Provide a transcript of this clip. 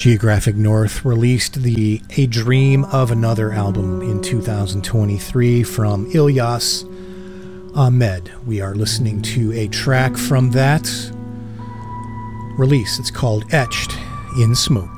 Geographic North released the A Dream of Another album in 2023 from Ilyas Ahmed. We are listening to a track from that release. It's called Etched in Smoke.